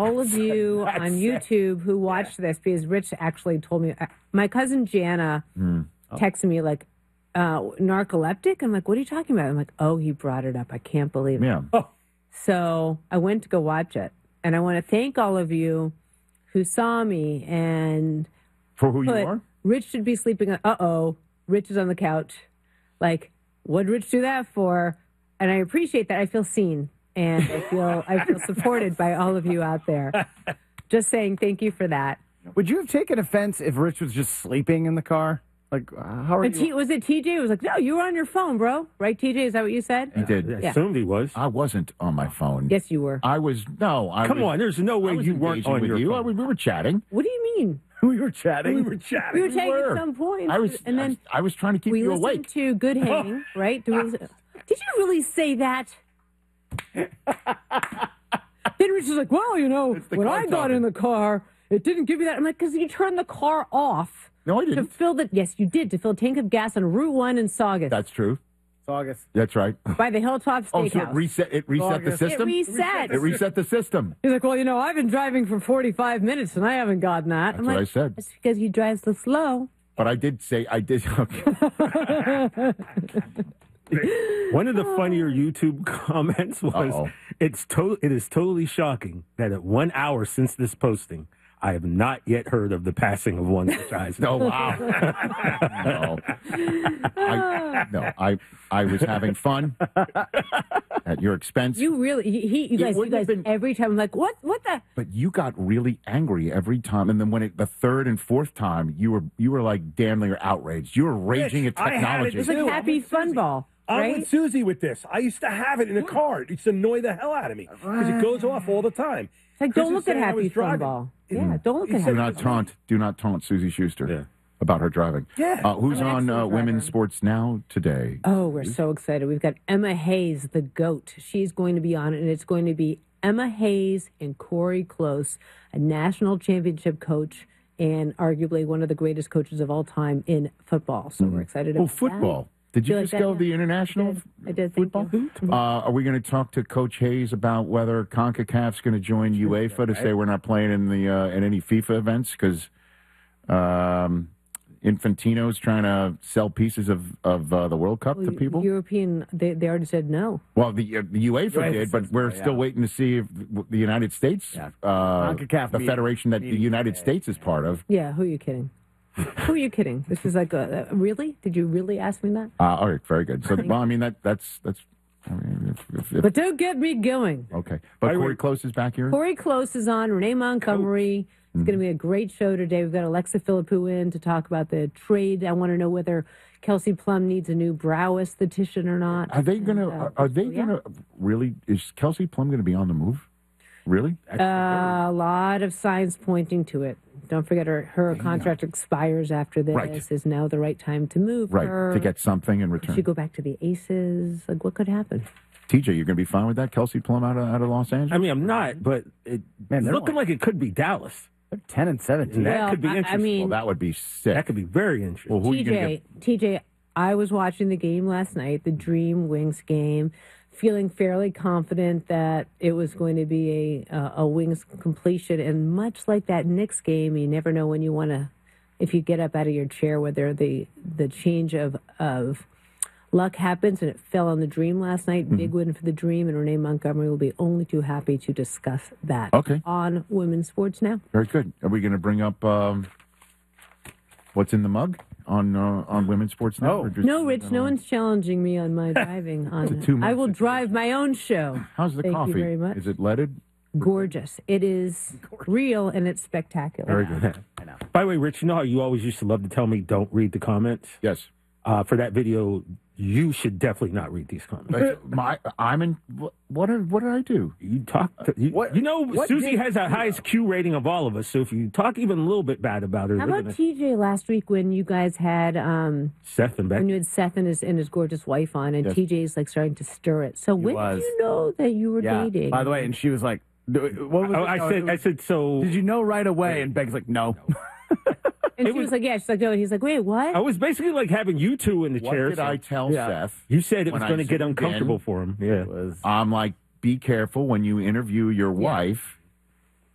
all of you on YouTube who watched this, because Rich actually told me. My cousin Jana texted me like, narcoleptic? I'm like, what are you talking about? I'm like, oh, he brought it up. I can't believe it. Yeah. So I went to go watch it. And I want to thank all of you who saw me and For who you are? Rich should be sleeping. Rich is on the couch. Like, what did Rich do that for? And I appreciate that. I feel seen. And I feel supported by all of you out there. Just saying thank you for that. Would you have taken offense if Rich was just sleeping in the car? Like, how are you? Was it TJ? It was like, no, you were on your phone, bro. Right, TJ? Is that what you said? He did. I assumed he was. I wasn't on my phone. Yes, you were. I was. No, I Come was, on, there's no way I was you weren't engaging on with your you. phone. We were chatting. What do you mean? We were chatting. We were chatting. We were chatting were. at some point. I was. And then I was trying to keep we you listened awake. to Good Hang, right? Did you really say that? Then Rich was like, well, you know, when I got in the car, it didn't give you that. I'm like, because you turned the car off. No, I didn't. To fill the, yes, you did, to fill a tank of gas on Route 1 in Saugus. That's true. August. That's right. By the Hilltop Steakhouse. Oh, so it reset the system? It reset. It reset the system. He's like, well, you know, I've been driving for 45 minutes and I haven't gotten that. That's what I said. That's because you drive so slow. But I did say, okay. One of the funnier YouTube comments was, it is totally shocking that at 1 hour since this posting, I have not yet heard of the passing of one such Eisen. No, wow. I was having fun at your expense. You really, you guys, every time, I'm like, what the? But you got really angry every time, and then when the third and fourth time, you were like damn near outraged. You were raging at technology. It's like Happy Fun Ball. I'm right? with Susie with this. I used to have it in a car. It used to annoy the hell out of me because it goes off all the time. It's like, don't look at Happy Fun Ball. Yeah, don't look at Happy. Do not taunt Susie Schuster about her driving. Yeah. Who's on Women's Sports Now today? Oh, we're so excited. We've got Emma Hayes, the GOAT. She's going to be on it, and it's going to be Emma Hayes and Corey Close, a national championship coach and arguably one of the greatest coaches of all time in football. So we're excited about football. that. Did you just go the international I did. football? Are we going to talk to Coach Hayes about whether CONCACAF's going to join UEFA to say we're not playing in the in any FIFA events because Infantino's trying to sell pieces of the World Cup to people? European, they already said no. Well, the UEFA did, but we're still waiting to see if the United States, CONCACAF the federation that the United States is part of. Yeah, who are you kidding? Who are you kidding? This is like really? Did you really ask me that? All right, very good. So, well, I mean that's. I mean, but don't get me going. Okay, but Corey Close is back here. Corey Close is on. Renee Montgomery. It's going to be a great show today. We've got Alexa Philippou in to talk about the trade. I want to know whether Kelsey Plum needs a new brow esthetician or not. Are they going to? Are they going to really? Is Kelsey Plum going to be on the move? Really? A lot of signs pointing to it. Don't forget her contract expires after this. Right. Is now the right time to move her. To get something in return. Could she go back to the Aces? Like, what could happen? TJ, you're going to be fine with that? Kelsey Plum out of Los Angeles? I mean, I'm not, but it's looking like it could be Dallas. They're 10 and 17. That could be interesting. I mean, that would be sick. That could be very interesting. Well, who are you going to get? TJ, I was watching the game last night, the Dream Wings game, feeling fairly confident that it was going to be a Wings completion. And much like that Knicks game, you never know when you want to, if you get up out of your chair, whether the change of luck happens, and it fell on the Dream last night. Big win for the Dream, and Renee Montgomery will be only too happy to discuss that on Women's Sports Now. Very good. Are we going to bring up what's in the mug on Women's Sports Now? No, Rich, no one's challenging me on my driving. I will drive my own show. How's the coffee? Thank you very much. Is it leaded? Gorgeous. It is real, and it's spectacular. Very good. I know. By the way, Rich, you know how you always used to love to tell me don't read the comments? Yes. For that video, you should definitely not read these comments. I'm in. What did I do? You talk. Susie has the highest Q rating of all of us. So if you talk even a little bit bad about her, how about TJ last week when you guys had Seth and Becky? When you had Seth and his gorgeous wife on, and TJ's like starting to stir it. So when did you know that you were dating? By the way, and she was like, "What was it? I said so. Did you know right away?" And Beck's like, "No." And she was like, yeah. She's like, no. And he's like, wait, what? I was basically like having you two in the chair. What did I tell Seth? You said it was going to get uncomfortable for him. Yeah. I'm like, be careful when you interview your wife.